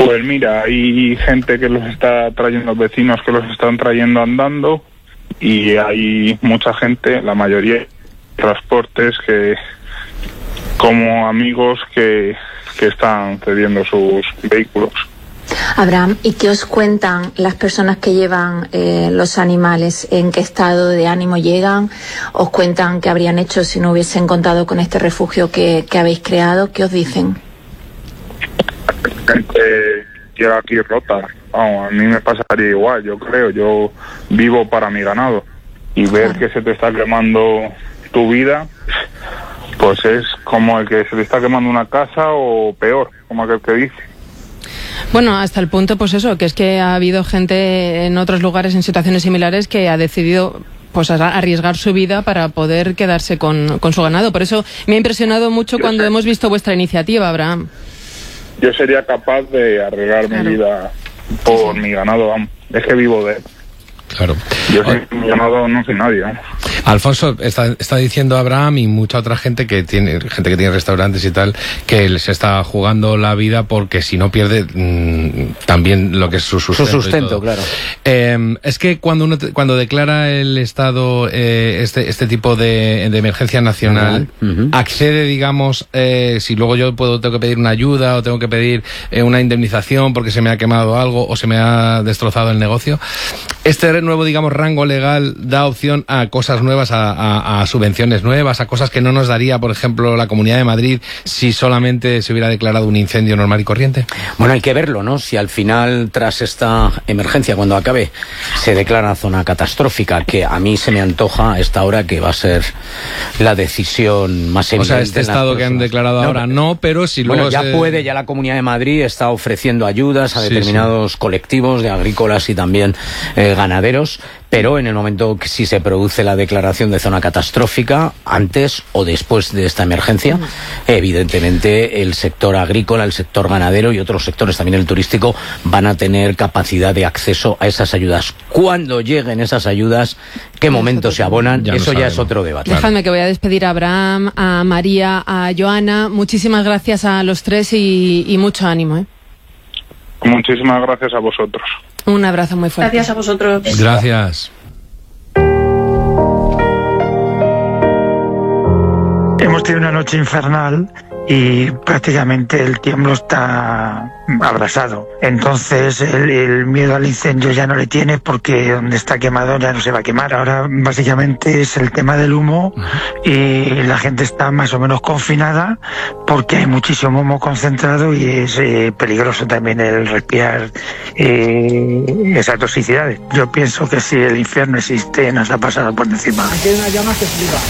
Pues mira, hay gente que los está trayendo, vecinos que los están trayendo andando, y hay mucha gente, la mayoría transportes, que como amigos que están cediendo sus vehículos. Abraham, ¿y qué os cuentan las personas que llevan los animales? ¿En qué estado de ánimo llegan? ¿Os cuentan qué habrían hecho si no hubiesen contado con este refugio que habéis creado? ¿Qué os dicen? La gente llega aquí rota. Vamos, a mí me pasaría igual, yo creo. Yo vivo para mi ganado. Y ver que se te está quemando tu vida, pues es como el que se te está quemando una casa, o peor, como aquel que dice. Bueno, hasta el punto, pues eso, que es que ha habido gente en otros lugares en situaciones similares que ha decidido pues arriesgar su vida para poder quedarse con su ganado. Por eso me ha impresionado mucho cuando hemos visto vuestra iniciativa, Abraham. Yo sería capaz de arriesgar mi vida por mi ganado, vamos. Es que vivo de él. Claro. Yo soy mi ganado, no soy nadie, ¿no? Alfonso, está diciendo Abraham y mucha otra gente que tiene restaurantes y tal, que se está jugando la vida porque si no pierde también lo que es su sustento. Su sustento, claro. Es que cuando declara el Estado este tipo de emergencia nacional, accede, digamos, si luego yo tengo que pedir una ayuda o tengo que pedir una indemnización porque se me ha quemado algo o se me ha destrozado el negocio, este nuevo, digamos, rango legal da opción a cosas nuevas, a subvenciones nuevas, a cosas que no nos daría, por ejemplo, la Comunidad de Madrid si solamente se hubiera declarado un incendio normal y corriente. Bueno, hay que verlo, ¿no? Si al final, tras esta emergencia, cuando acabe, se declara zona catastrófica, que a mí se me antoja a esta hora que va a ser la decisión más evidente. O sea, este estado que han declarado ahora no, pero si luego... Bueno, ya la Comunidad de Madrid está ofreciendo ayudas a determinados colectivos de agrícolas y también ganaderos, pero en el momento que si se produce la declaración de zona catastrófica, antes o después de esta emergencia, evidentemente el sector agrícola, el sector ganadero y otros sectores, también el turístico, van a tener capacidad de acceso a esas ayudas. Cuando lleguen esas ayudas, qué momento se abonan, eso ya es otro debate. Dejadme que voy a despedir a Abraham, a María, a Joana. Muchísimas gracias a los tres y mucho ánimo. Muchísimas gracias a vosotros. Un abrazo muy fuerte. Gracias a vosotros. Gracias. Hemos tenido una noche infernal y prácticamente el tiemblo está abrasado. Entonces el miedo al incendio ya no le tiene porque donde está quemado ya no se va a quemar. Ahora básicamente es el tema del humo y la gente está más o menos confinada porque hay muchísimo humo concentrado y es peligroso también el respirar esas toxicidades. Yo pienso que si el infierno existe nos ha pasado por encima. Aquí hay una llama que flipa.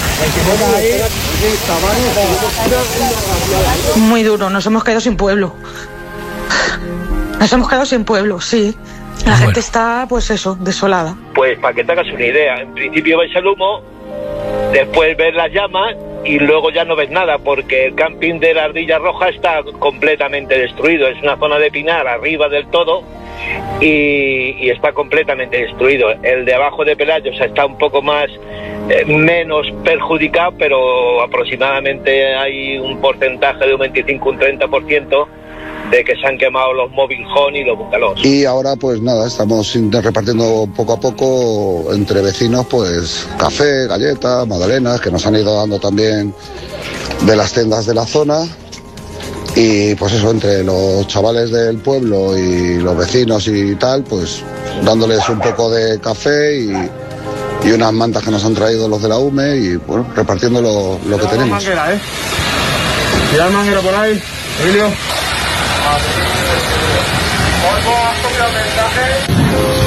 Muy duro, nos hemos quedado sin pueblo. Nos hemos quedado sin pueblo, sí. La gente está, pues eso, desolada. Pues para que te hagas una idea, en principio ves el humo, después ves las llamas y luego ya no ves nada porque el camping de la Ardilla Roja está completamente destruido. Es una zona de pinar arriba del todo y está completamente destruido. El de abajo de Pelayos está un poco más menos perjudicado, pero aproximadamente hay un porcentaje de un 25, un 30% de que se han quemado los mobile home y los bungalows. Y ahora pues nada, estamos repartiendo poco a poco entre vecinos pues café, galletas, magdalenas que nos han ido dando también de las tiendas de la zona. Y pues eso, entre los chavales del pueblo y los vecinos y tal, pues dándoles un poco de café y unas mantas que nos han traído los de la UME y bueno, repartiendo lo que tenemos. Cuidado manguera por ahí, Emilio.